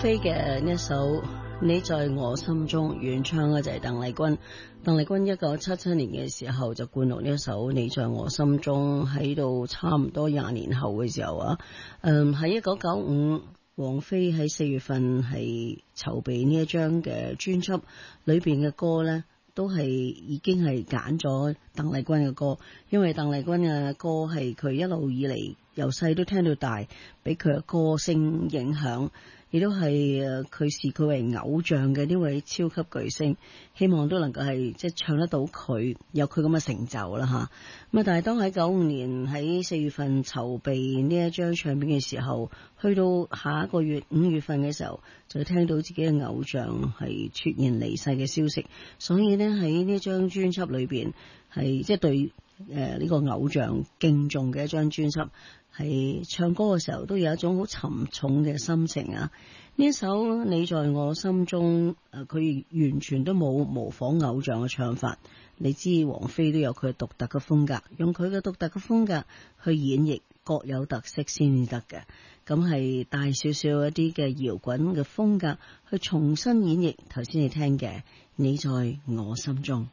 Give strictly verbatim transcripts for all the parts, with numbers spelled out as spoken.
飛嘅呢一首你在我心中，原唱嘅就係鄧麗君。鄧麗君一九七七年嘅時候就灌錄呢一首你在我心中，喺度差唔多廿年後嘅時候啊，嗯喺一九九五，王菲喺四月份係籌備呢一張嘅專輯，裏邊嘅歌呢都係已經係揀咗鄧麗君嘅歌，因為鄧麗君嘅歌係佢一路以嚟由細都聽到大，俾佢嘅歌聲影響，亦都係誒佢視佢為偶像嘅呢位超級巨星，希望都能夠係即係唱得到佢有佢咁嘅成就啦吓。咁啊，但係當喺九五年喺四月份籌備呢一張唱片嘅時候，去到下一個月五月份嘅時候，就聽到自己嘅偶像係出現離世嘅消息，所以呢，喺呢張專輯裏邊係即係對誒呢個偶像敬重嘅一張專輯，係唱歌嘅時候都有一種好沉重嘅心情啊！呢一首你在我心中，誒佢完全都冇模仿偶像嘅唱法。你知王菲都有佢獨特嘅風格，用佢嘅獨特嘅風格去演繹，各有特色先至得嘅。咁係帶少少一啲嘅搖滾嘅風格去重新演繹頭先你聽嘅你在我心中。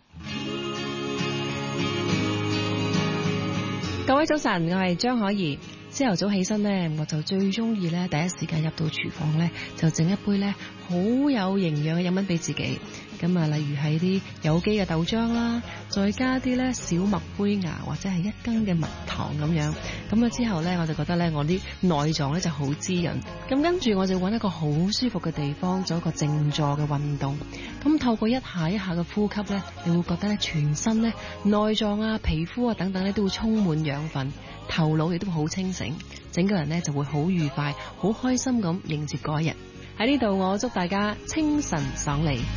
各位早晨，我係張可怡。朝頭早起身呢，我就最中意呢，第一時間入到廚房呢，就整一杯呢好有營養嘅飲品俾自己。咁啊，例如係啲有機嘅豆漿啦，再加啲呢小麥胚芽或者係一羹嘅蜜糖咁樣。咁啊之後呢，我就覺得呢，我啲內臟呢就好滋潤。咁跟住我就揾一個好舒服嘅地方做一個靜坐嘅運動。咁透過一下一下嘅呼吸呢，你會覺得呢全身呢內臟啊、皮膚啊等等呢都會充滿養分，頭腦亦都好清醒，整個人呢就會好愉快、好開心咁迎接嗰一日。喺呢度，我祝大家清晨爽利。